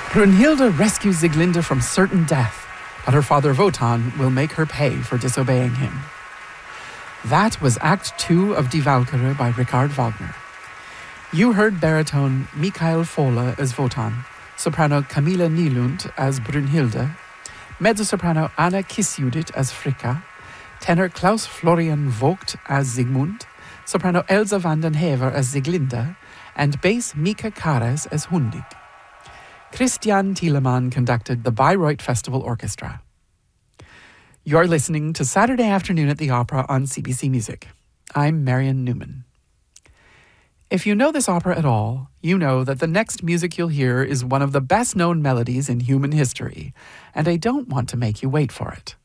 Brunhilde rescues Sieglinde from certain death, but her father Wotan will make her pay for disobeying him. That was Act 2 of Die Walküre by Richard Wagner. You heard baritone Michael Fohle as Wotan, soprano Camilla Nylund as Brunhilde, mezzo-soprano Anna Kiss-Judith as Fricka, tenor Klaus Florian Vogt as Sigmund, soprano Elsa van den Hever as Sieglinde, and bass Mika Kares as Hundig. Christian Thielemann conducted the Bayreuth Festival Orchestra. You're listening to Saturday Afternoon at the Opera on CBC Music. I'm Marion Newman. If you know this opera at all, you know that the next music you'll hear is one of the best-known melodies in human history, and I don't want to make you wait for it.